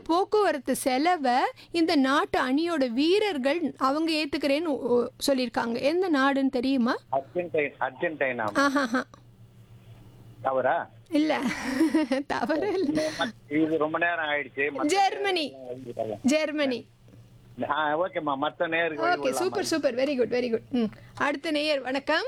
போக்குவரத்து செலவை இந்த நாட்டு அணியோட வீரர்கள் அவங்க ஏத்துக்கிறேன்னு சொல்லியிருக்காங்க. எந்த நாடுன்னு தெரியுமா? அர்ஜென்டினா. ஆஹாஹா. தவறா? இல்ல தவறு இல்ல. இது ரொம்ப நேரம் ஆயிடுச்சு. ஜெர்மனி. ஜெர்மனி. ஓகேம்மா, மற்ற நேருக்கு okay, super super, very good very good. அடுத்த நேயர். வணக்கம்.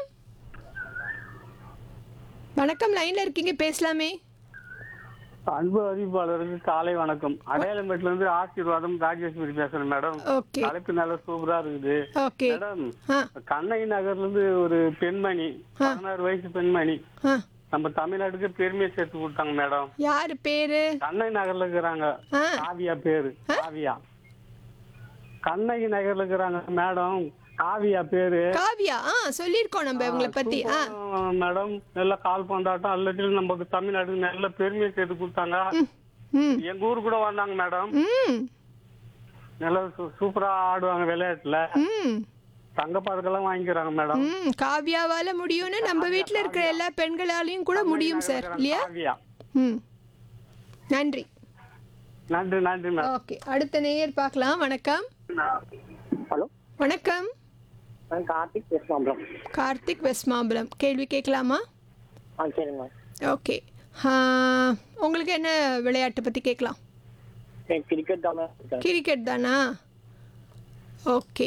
வணக்கம், லைன்ல இருக்கீங்க, பேசலாமே. அன்பு அறிவிப்பாளருக்கு காலை வணக்கம். அடையாளம்பேட்டில இருந்து ஆசீர்வாதம் ராஜேஸ்வரி பேசுறேன் மேடம். ஓகே தலைப்பு நல்ல சூப்பரா இருக்குது ஓகே. மேடம். கண்ணகி நகர்ல இருந்து ஒரு பெண்மணி, 16 வயசு பெண்மணி நம்ம தமிழ்நாட்டுக்கு பெருமையை சேர்த்து கொடுத்தாங்க மேடம். யாரு பேரு? கண்ணகி நகர்ல இருக்கிறாங்க. காவியா பேரு. காவியா கண்ணகி நகர்ல இருக்கிறாங்க மேடம். காவியா பேரு. காவியா. சொல்லிருக்கோம் நம்ம இவங்கள பத்தி. மேடம் நல்ல கால் பந்தாட்டம் எல்லாத்தையும் நமக்கு தமிழ்நாட்டுக்கு நல்ல பெருமையை சேர்த்து கொடுத்தாங்க. எங்க ஊரு கூட வந்தாங்க மேடம். நல்லா சூப்பரா ஆடுவாங்க விளையாட்டுல. தங்க பதக்கெல்லாம் வாங்கிக்கிறாங்க மேடம். காவியாவால முடியும்னு நம்ம வீட்டுல இருக்கிற எல்லா பெண்களாலையும் கூட முடியும் சார், இல்லையா? காவியா. நன்றி நன்றி நன்றி மேடம். ஓகே, அடுத்த நேயர் பார்க்கலாம். வணக்கம். ஹலோ, வணக்கம். கார்த்திக் வெஸ்மாம்பலம். கார்த்திக் வெஸ்மாம்பலம், கேள்வி கேட்கலாமா? சரிம்மா. ஓகே, உங்களுக்கு என்ன விளையாட்டு பற்றி கேட்கலாம்? கிரிக்கெட் தானே. கிரிக்கெட் தானா? Okay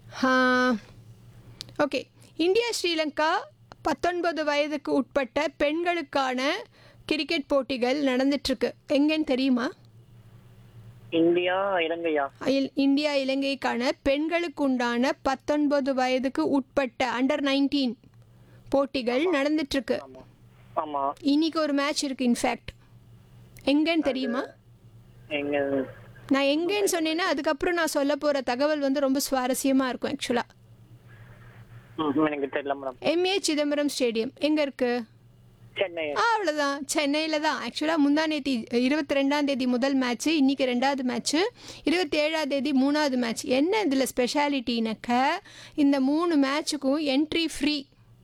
okay. இந்தியா ஸ்ரீலங்கா 19 வயதுக்கு உட்பட்ட பெண்களுக்கான கிரிக்கெட் போட்டிகள் நடந்துட்டுருக்கு. எங்கன்னு தெரியுமா? இந்தியா இலங்கையா? இந்தியா இலங்கைக்கான பெண்களுக்கு உண்டான 19 வயதுக்கு உட்பட்ட அண்டர் 19 போட்டிகள் நடந்துட்டுருக்கு. ஆமா. இன்னைக்கு ஒரு மேட்ச் இருக்கு. இன்ஃபேக்ட் எங்கன்னு தெரியுமா? நான் எங்கன்னு சொன்னேன்னா அதுக்கப்புறம் நான் சொல்ல போகிற தகவல் வந்து ரொம்ப சுவாரஸ்யமாக இருக்கும். ஆக்சுவலாக எனக்கு தெரியல மேடம். எம்ஏ சிதம்பரம் ஸ்டேடியம் எங்கே இருக்கு? சென்னை. அவ்வளோதான், சென்னையில் தான். ஆக்சுவலாக முந்தானேத்தி 22ஆம் தேதி முதல் மேட்ச்சு, இன்றைக்கி 2வது மேட்ச்சு, 27ஆம் தேதி 3வது மேட்ச். என்ன இதில் ஸ்பெஷாலிட்டினாக்க இந்த 3 மேட்சுக்கும் என்ட்ரி ஃப்ரீ.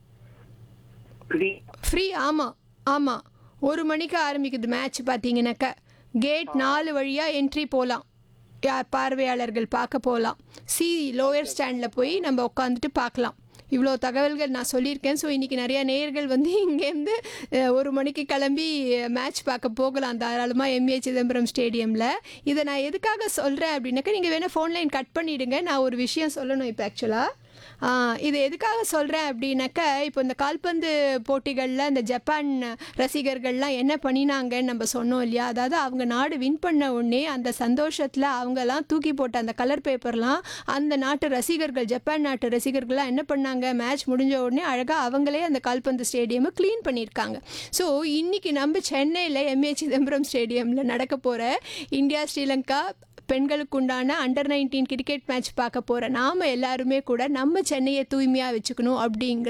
ஃப்ரீ, ஆமாம் ஆமாம். 1 மணிக்கு ஆரம்பிக்குது மேட்ச். பார்த்தீங்கன்னாக்க கேட் 4 வழியாக என்ட்ரி போகலாம். பார்வையாளர்கள் பார்க்க போகலாம். லோயர் ஸ்டாண்டில் போய் நம்ம உட்காந்துட்டு பார்க்கலாம். இவ்வளோ தகவல்கள் நான் சொல்லியிருக்கேன். ஸோ இன்றைக்கி நிறையா நேயர்கள் வந்து இங்கேருந்து 1 மணிக்கு கிளம்பி மேட்ச் பார்க்க போகலாம் தாராளமாக எம்ஏ சிதம்பரம் ஸ்டேடியமில். இதை நான் எதுக்காக சொல்கிறேன் அப்படின்னாக்கா, நீங்கள் வேணால் ஃபோன் லைன் கட் பண்ணிவிடுங்க, நான் ஒரு விஷயம் சொல்லணும் இப்போ. ஆக்சுவலாக இது எதுக்காக சொல்கிறேன் அப்படின்னாக்கா, இப்போ இந்த கால்பந்து போட்டிகளில் இந்த ஜப்பான் ரசிகர்கள்லாம் என்ன பண்ணினாங்கன்னு நம்ம சொன்னோம் இல்லையா? அதாவது அவங்க நாடு வின் பண்ண உடனே அந்த சந்தோஷத்தில் அவங்கெல்லாம் தூக்கி போட்ட அந்த கலர் பேப்பர்லாம் அந்த நாட்டு ரசிகர்கள், ஜப்பான் நாட்டு ரசிகர்கள்லாம் என்ன பண்ணாங்க, மேட்ச் முடிஞ்ச உடனே அழகாக அவங்களே அந்த கால்பந்து ஸ்டேடியமை க்ளீன் பண்ணியிருக்காங்க. ஸோ இன்றைக்கி நம்ம சென்னையில் எம்ஏ சிதம்பரம் ஸ்டேடியமில் நடக்க போகிற இந்தியா ஸ்ரீலங்கா பெண்களுக்கு உண்டான அண்டர் 19 கிரிக்கெட் மேட்ச் பார்க்க போகிற நாம் எல்லாருமே கூட நம்ம சென்னையை தூய்மையாக வச்சுக்கணும் அப்படிங்கிற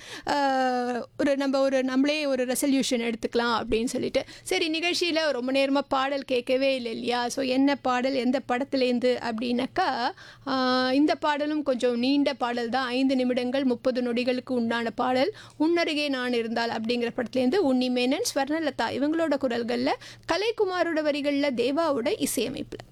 நம்மளே ஒரு ரெசல்யூஷன் எடுத்துக்கலாம் அப்படின்னு சொல்லிட்டு. சரி, நிகழ்ச்சியில் ரொம்ப நேரமாக பாடல் கேட்கவே இல்லை இல்லையா? ஸோ என்ன பாடல், எந்த படத்துலேருந்து அப்படின்னாக்கா, இந்த பாடலும் கொஞ்சம் நீண்ட பாடல் தான். 5 நிமிடங்கள் 30 நொடிகளுக்கு உண்டான பாடல். உன்னருகே நான் இருந்தால் அப்படிங்கிற படத்துலேருந்து உன்னி மேனன், ஸ்வர்ணலதா இவங்களோட குரல்களில், கலைக்குமாரோட வரிகளில், தேவாவோட இசையமைப்பில்.